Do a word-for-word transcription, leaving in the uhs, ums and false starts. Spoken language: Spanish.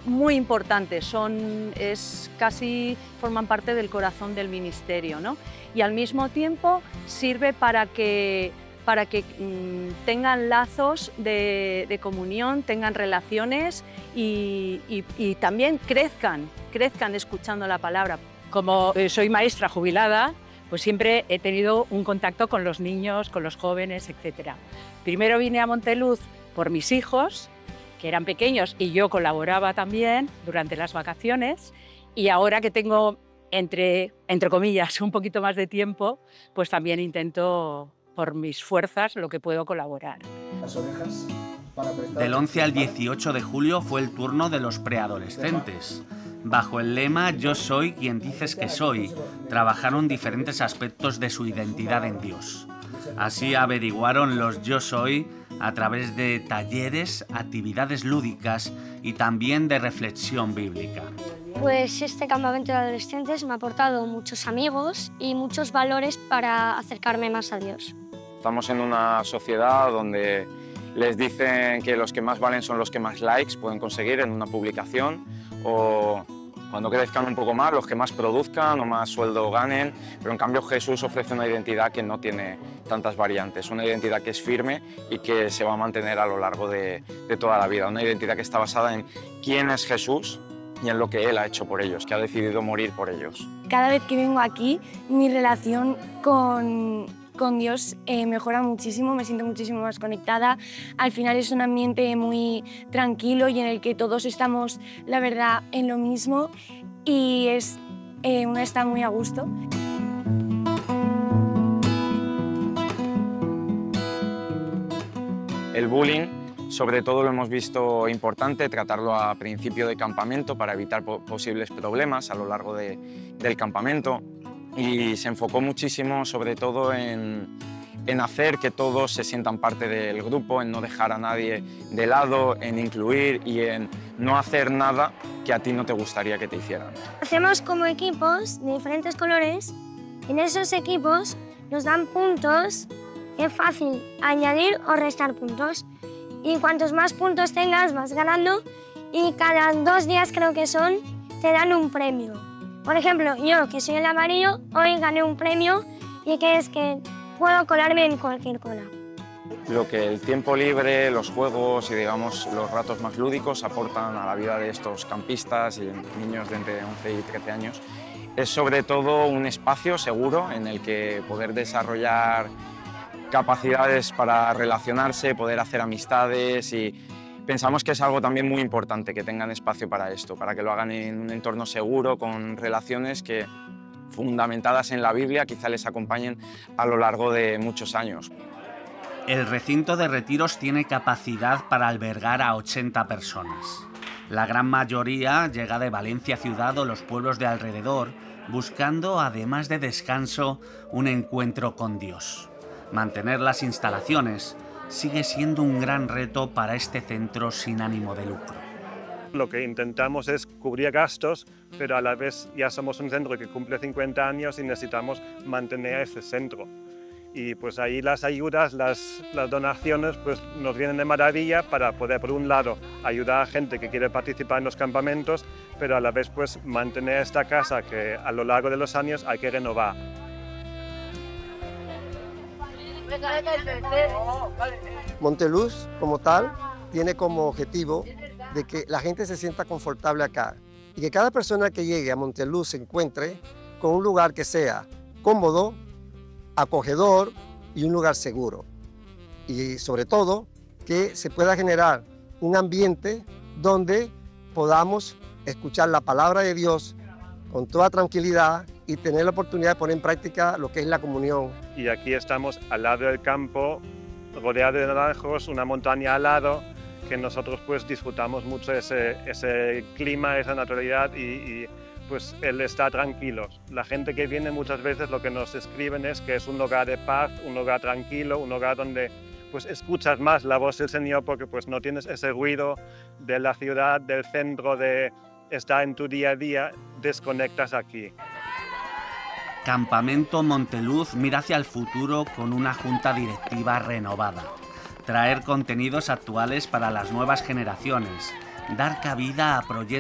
muy importantes, son, es, casi forman parte del corazón del ministerio, ¿no? Y al mismo tiempo sirve para que, para que mmm, tengan lazos de, de comunión, tengan relaciones y, y, y también crezcan, crezcan escuchando la palabra. Como soy maestra jubilada, pues siempre he tenido un contacto con los niños, con los jóvenes, etcétera. Primero vine a Monteluz por mis hijos, que eran pequeños, y yo colaboraba también durante las vacaciones, y ahora que tengo, entre, entre comillas, un poquito más de tiempo, pues también intento, por mis fuerzas, lo que puedo colaborar. Las orejas para prestar... Del once al dieciocho de julio fue el turno de los preadolescentes. Bajo el lema «Yo soy quien dices que soy», trabajaron diferentes aspectos de su identidad en Dios. Así averiguaron los «Yo soy» a través de talleres, actividades lúdicas y también de reflexión bíblica. Pues este campamento de adolescentes me ha aportado muchos amigos y muchos valores para acercarme más a Dios. Estamos en una sociedad donde les dicen que los que más valen son los que más likes pueden conseguir en una publicación, o cuando crezcan un poco más, los que más produzcan o más sueldo ganen, pero en cambio Jesús ofrece una identidad que no tiene tantas variantes, una identidad que es firme y que se va a mantener a lo largo de, de toda la vida, una identidad que está basada en quién es Jesús y en lo que Él ha hecho por ellos, que ha decidido morir por ellos. Cada vez que vengo aquí, mi relación con, con Dios eh, mejora muchísimo, me siento muchísimo más conectada. Al final es un ambiente muy tranquilo y en el que todos estamos, la verdad, en lo mismo, y es, eh, uno está muy a gusto. El bullying, sobre todo, lo hemos visto importante tratarlo a principio de campamento para evitar po posibles problemas a lo largo de, del campamento, y se enfocó muchísimo sobre todo en, en hacer que todos se sientan parte del grupo, en no dejar a nadie de lado, en incluir y en no hacer nada que a ti no te gustaría que te hicieran. Hacemos como equipos de diferentes colores, y en esos equipos nos dan puntos. Es fácil añadir o restar puntos, y cuantos más puntos tengas vas ganando, y cada dos días creo que son, te dan un premio. Por ejemplo, yo que soy el amarillo, hoy gané un premio, y que es que puedo colarme en cualquier cola. Lo que el tiempo libre, los juegos y digamos los ratos más lúdicos aportan a la vida de estos campistas y niños de entre once y trece años es sobre todo un espacio seguro en el que poder desarrollar capacidades para relacionarse, poder hacer amistades, y pensamos que es algo también muy importante que tengan espacio para esto, para que lo hagan en un entorno seguro, con relaciones que, fundamentadas en la Biblia, quizá les acompañen a lo largo de muchos años. El recinto de retiros tiene capacidad para albergar a ochenta personas. La gran mayoría llega de Valencia ciudad o los pueblos de alrededor, buscando, además de descanso, un encuentro con Dios. Mantener las instalaciones sigue siendo un gran reto para este centro sin ánimo de lucro. Lo que intentamos es cubrir gastos, pero a la vez ya somos un centro que cumple cincuenta años y necesitamos mantener ese centro. Y pues ahí las ayudas, las, las donaciones pues nos vienen de maravilla para poder, por un lado, ayudar a gente que quiere participar en los campamentos, pero a la vez pues mantener esta casa que a lo largo de los años hay que renovar. Monteluz, como tal, tiene como objetivo de que la gente se sienta confortable acá y que cada persona que llegue a Monteluz se encuentre con un lugar que sea cómodo, acogedor y un lugar seguro. Y sobre todo, que se pueda generar un ambiente donde podamos escuchar la palabra de Dios con toda tranquilidad y tener la oportunidad de poner en práctica lo que es la comunión. Y aquí estamos al lado del campo, rodeado de naranjos, una montaña al lado, que nosotros pues disfrutamos mucho ese, ese clima, esa naturalidad y, y pues el estar tranquilos. La gente que viene muchas veces lo que nos escriben es que es un lugar de paz, un lugar tranquilo, un lugar donde pues escuchas más la voz del Señor porque pues no tienes ese ruido de la ciudad, del centro, de estar en tu día a día, desconectas aquí. Campamento Monteluz mira hacia el futuro con una junta directiva renovada. Traer contenidos actuales para las nuevas generaciones, dar cabida a proyectos